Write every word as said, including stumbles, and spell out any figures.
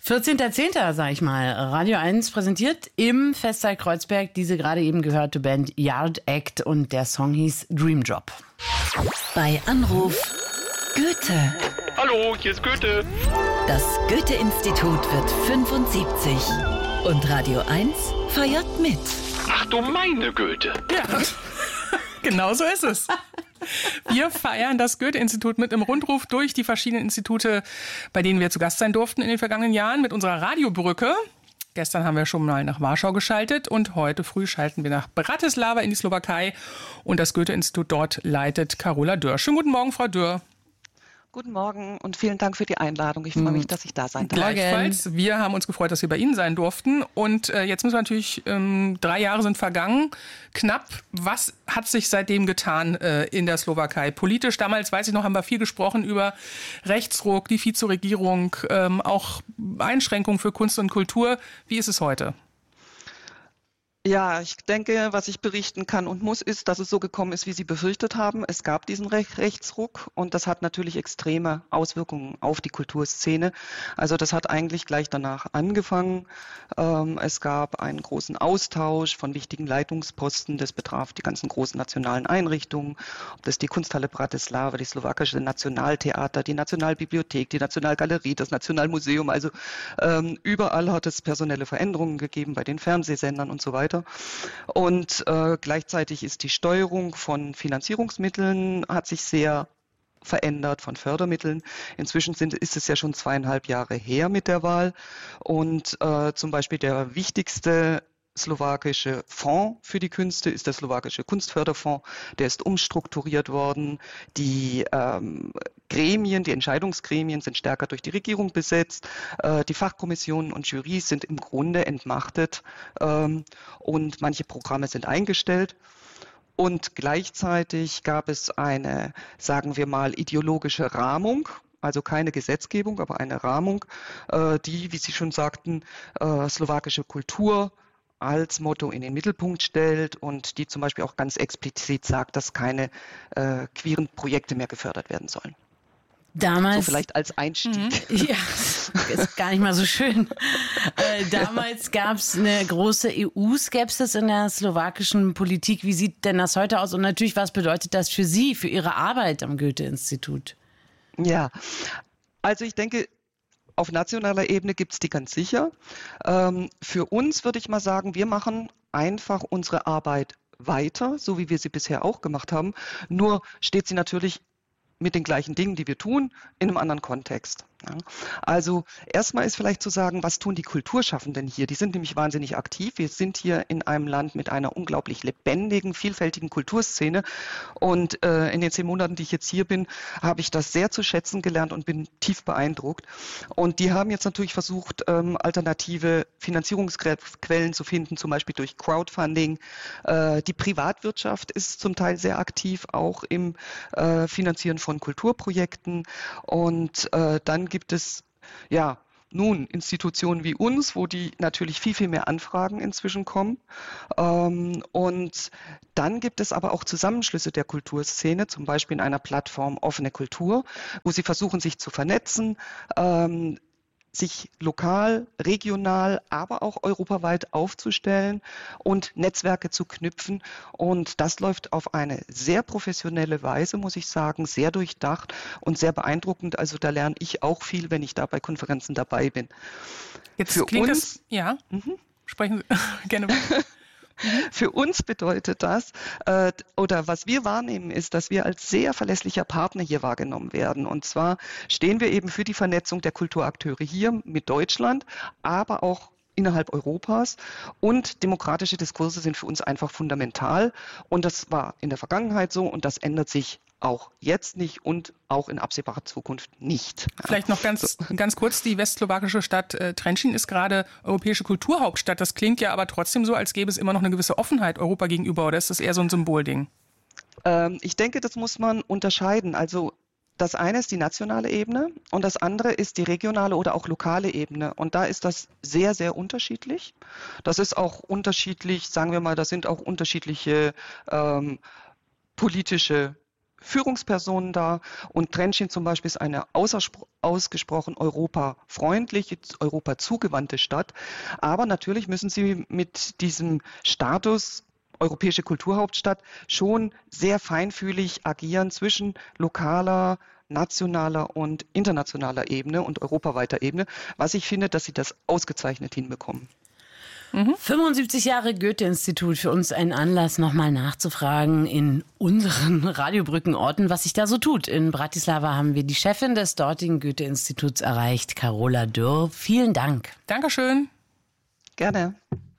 vierzehnter zehnter sag ich mal. Radio eins präsentiert im Festsaal Kreuzberg diese gerade eben gehörte Band Yard Act und der Song hieß Dream Job. Bei Anruf Goethe. Hallo, hier ist Goethe. Das Goethe-Institut wird fünfundsiebzig und Radio eins feiert mit. Ach du meine Goethe. Ja, genau so ist es. Wir feiern das Goethe-Institut mit im Rundruf durch die verschiedenen Institute, bei denen wir zu Gast sein durften in den vergangenen Jahren mit unserer Radiobrücke. Gestern haben wir schon mal nach Warschau geschaltet und heute früh schalten wir nach Bratislava in die Slowakei. Und das Goethe-Institut dort leitet Carola Dürr. Schönen guten Morgen, Frau Dürr. Guten Morgen und vielen Dank für die Einladung. Ich freue mich, dass ich da sein darf. Gleichfalls. Wir haben uns gefreut, dass wir bei Ihnen sein durften. Und äh, jetzt müssen wir natürlich, ähm, drei Jahre sind vergangen, knapp. Was hat sich seitdem getan äh, in der Slowakei? Politisch, damals, weiß ich noch, haben wir viel gesprochen über Rechtsruck, die Vizeregierung, ähm, auch Einschränkungen für Kunst und Kultur. Wie ist es heute? Ja, ich denke, was ich berichten kann und muss, ist, dass es so gekommen ist, wie Sie befürchtet haben. Es gab diesen Re- Rechtsruck und das hat natürlich extreme Auswirkungen auf die Kulturszene. Also das hat eigentlich gleich danach angefangen. Ähm, es gab einen großen Austausch von wichtigen Leitungsposten. Das betraf die ganzen großen nationalen Einrichtungen, ob das die Kunsthalle Bratislava, die slowakische Nationaltheater, die Nationalbibliothek, die Nationalgalerie, das Nationalmuseum. Also ähm, überall hat es personelle Veränderungen gegeben bei den Fernsehsendern und so weiter. Und äh, gleichzeitig ist die Steuerung von Finanzierungsmitteln hat sich sehr verändert, von Fördermitteln. Inzwischen sind, ist es ja schon zweieinhalb Jahre her mit der Wahl. Und äh, zum Beispiel der wichtigste slowakische Fonds für die Künste ist der slowakische Kunstförderfonds. Der ist umstrukturiert worden. Die ähm, Gremien, die Entscheidungsgremien sind stärker durch die Regierung besetzt. Äh, die Fachkommissionen und Jurys sind im Grunde entmachtet ähm, und manche Programme sind eingestellt. Und gleichzeitig gab es eine, sagen wir mal, ideologische Rahmung. Also keine Gesetzgebung, aber eine Rahmung, äh, die, wie Sie schon sagten, äh, slowakische Kultur als Motto in den Mittelpunkt stellt und die zum Beispiel auch ganz explizit sagt, dass keine äh, queeren Projekte mehr gefördert werden sollen. Damals, so vielleicht als Einstieg. Mhm. Ja, ist gar nicht mal so schön. Äh, damals gab es eine große E U-Skepsis in der slowakischen Politik. Wie sieht denn das heute aus? Und natürlich, was bedeutet das für Sie, für Ihre Arbeit am Goethe-Institut? Ja, also ich denke, auf nationaler Ebene gibt es die ganz sicher. Ähm, für uns würde ich mal sagen, wir machen einfach unsere Arbeit weiter, so wie wir sie bisher auch gemacht haben. Nur steht sie natürlich mit den gleichen Dingen, die wir tun, in einem anderen Kontext. Ja. Also erstmal ist vielleicht zu sagen, was tun die Kulturschaffenden hier? Die sind nämlich wahnsinnig aktiv. Wir sind hier in einem Land mit einer unglaublich lebendigen, vielfältigen Kulturszene. Und äh, in den zehn Monaten, die ich jetzt hier bin, habe ich das sehr zu schätzen gelernt und bin tief beeindruckt. Und die haben jetzt natürlich versucht, ähm, alternative Finanzierungsquellen zu finden, zum Beispiel durch Crowdfunding. Äh, die Privatwirtschaft ist zum Teil sehr aktiv, auch im äh, Finanzieren von Kulturprojekten. Und äh, dann gibt es, ja, nun Institutionen wie uns, wo die natürlich viel, viel mehr Anfragen inzwischen kommen. Ähm, und dann gibt es aber auch Zusammenschlüsse der Kulturszene, zum Beispiel in einer Plattform Offene Kultur, wo sie versuchen, sich zu vernetzen, ähm, sich lokal, regional, aber auch europaweit aufzustellen und Netzwerke zu knüpfen. Und das läuft auf eine sehr professionelle Weise, muss ich sagen, sehr durchdacht und sehr beeindruckend. Also da lerne ich auch viel, wenn ich da bei Konferenzen dabei bin. Jetzt Für klingt uns, das, ja, mhm. Sprechen Sie gerne. Für uns bedeutet das, äh, oder was wir wahrnehmen, ist, dass wir als sehr verlässlicher Partner hier wahrgenommen werden. Und zwar stehen wir eben für die Vernetzung der Kulturakteure hier mit Deutschland, aber auch innerhalb Europas. Und demokratische Diskurse sind für uns einfach fundamental. Und das war in der Vergangenheit so und das ändert sich auch jetzt nicht und auch in absehbarer Zukunft nicht. Vielleicht noch ganz, so. ganz kurz, die westslowakische Stadt äh, Trenčín ist gerade europäische Kulturhauptstadt. Das klingt ja aber trotzdem so, als gäbe es immer noch eine gewisse Offenheit Europa gegenüber, oder ist das eher so ein Symbolding? Ähm, ich denke, das muss man unterscheiden. Also das eine ist die nationale Ebene und das andere ist die regionale oder auch lokale Ebene. Und da ist das sehr, sehr unterschiedlich. Das ist auch unterschiedlich, sagen wir mal, das sind auch unterschiedliche ähm, politische Führungspersonen da und Trenčín zum Beispiel ist eine ausgesprochen europafreundliche, europazugewandte Stadt. Aber natürlich müssen sie mit diesem Status europäische Kulturhauptstadt schon sehr feinfühlig agieren zwischen lokaler, nationaler und internationaler Ebene und europaweiter Ebene, was ich finde, dass sie das ausgezeichnet hinbekommen. Mhm. fünfundsiebzig Jahre Goethe-Institut, für uns ein Anlass, nochmal nachzufragen in unseren Radiobrückenorten, was sich da so tut. In Bratislava haben wir die Chefin des dortigen Goethe-Instituts erreicht, Karola Dürr. Vielen Dank. Dankeschön. Gerne.